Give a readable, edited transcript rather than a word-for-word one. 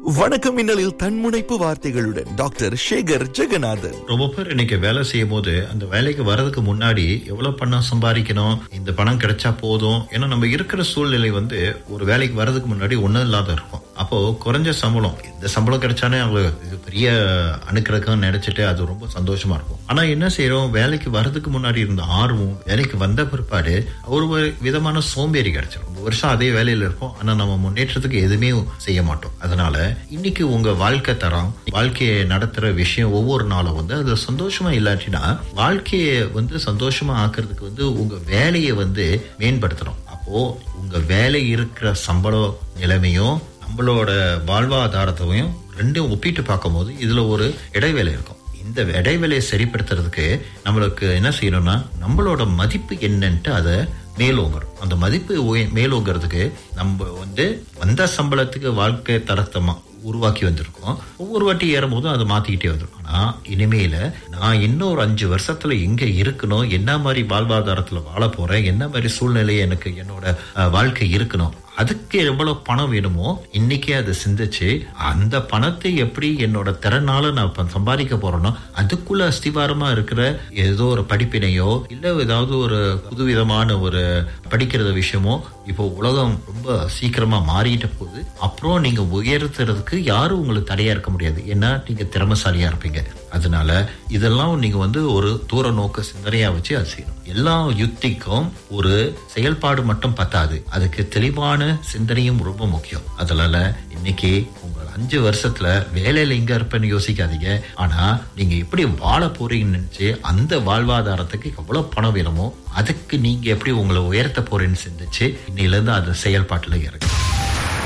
வணக்கம் மின்னலில் தன்முனைப்பு வார்த்தைகளுடன் டாக்டர் சேகர் ஜெகநாதன். ரொம்ப பேர் இன்னைக்கு வேலை செய்யும் போது அந்த வேலைக்கு வர்றதுக்கு முன்னாடி எவ்வளவு பணம் சம்பாதிக்கணும், இந்த பணம் கிடைச்சா போதும். ஏன்னா நம்ம இருக்கிற சூழ்நிலை ஒரு வேலைக்கு வர்றதுக்கு முன்னாடி ஒண்ணும் இல்லாத இருக்கும். அப்போ குறைஞ்ச சம்பளம், இந்த சம்பளம் கிடைச்சானே அவங்க இது பெரிய அணுக்கிறதுக்கு நினைச்சிட்டு அது ரொம்ப சந்தோஷமா இருக்கும். ஆனா என்ன செய்யறோம், வேலைக்கு வர்றதுக்கு முன்னாடி இருந்த ஆர்வம் வேலைக்கு வந்த பிற்பாடு ஒரு விதமான சோம்பேறி கிடைச்சிடும். ஒரு வருஷம் அதே வேலையில இருப்போம், ஆனா நம்ம முன்னேற்றத்துக்கு எதுவுமே செய்ய மாட்டோம். அதனால இன்னைக்கு உங்க வாழ்க்கை தரம், வாழ்க்கையை நடத்துற விஷயம் ஒவ்வொரு நாளும் அது சந்தோஷமா இல்லாட்டினா வாழ்க்கையை சந்தோஷமா ஆக்குறதுக்கு உங்க வேலையை மேம்படுத்தணும். அப்போ உங்க வேலை இருக்கிற சம்பள நிலைமையும் நம்மளோட வாழ்வாதாரத்தையும் ரெண்டும் ஒப்பிட்டு பார்க்கும் போது இதுல ஒரு இடைவேளை இருக்கும். இந்த இடைவேளையை சரிப்படுத்துறதுக்கு நம்மளுக்கு என்ன செய்யணும்னா, நம்மளோட மதிப்பு என்னன்ட்டு அதை மேலோங்கணும். அந்த மதிப்பு மேலோங்கிறதுக்கு நம்ம வந்த சம்பளத்துக்கு வாழ்க்கை தரத்தை உருவாக்கி வந்திருக்கோம். ஒவ்வொரு வாட்டி ஏறும் போதும் அதை மாத்திக்கிட்டே வந்துடும். ஆனா இனிமேல நான் இன்னொரு 5 வருஷத்துல எங்க இருக்கணும், என்ன மாதிரி வாழ்வாதாரத்துல வாழ போறேன், என்ன மாதிரி சூழ்நிலை எனக்கு என்னோட வாழ்க்கை இருக்கணும், அதுக்கு எவ்வளவு பணம் வேணுமோ இன்னைக்கே அதை சிந்திச்சு அந்த பணத்தை எப்படி என்னோட திறனால நான் சம்பாதிக்க போறேனோ அதுக்குள்ள அஸ்திவாரமா இருக்கிற ஏதோ ஒரு படிப்பினையோ இல்ல ஏதாவது ஒரு புதுவிதமான ஒரு படிக்கிறது விஷயமோ இப்போ உலகம் ரொம்ப சீக்கிரமா மாறிட்ட போது அப்புறம் நீங்க உயர்த்துறதுக்கு யாரும் உங்களுக்கு தடையா இருக்க முடியாது. ஏன்னா நீங்க திறமைசாலியா இருப்பீங்க. அதனால இதெல்லாம் நீங்க ஒரு தூர நோக்க சிந்தனையா வச்சு அது செய்யணும். எல்லா யுக்திக்கும் ஒரு செயல்பாடு மட்டும் பத்தாது, அதுக்கு தெளிவான சிந்தனையும் ரொம்ப முக்கியம். அதனால இன்னைக்கு உங்க 5 வருஷத்துல வேலையில எங்க இருப்பேன்னு யோசிக்காதீங்க. ஆனா நீங்க எப்படி வாழ போறீங்கன்னு நினைச்சு அந்த வாழ்வாதாரத்துக்கு எவ்வளவு பணம் வேணுமோ அதுக்கு நீங்க எப்படி உங்களை உயர்த்த போறீங்கன்னு சிந்திச்சு இன்னையில இருந்து அந்த செயல்பாட்டுல இறங்க.